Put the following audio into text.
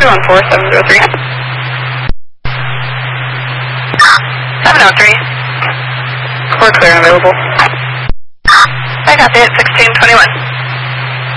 314-703. 703. We're clear and available. I got it, 1621.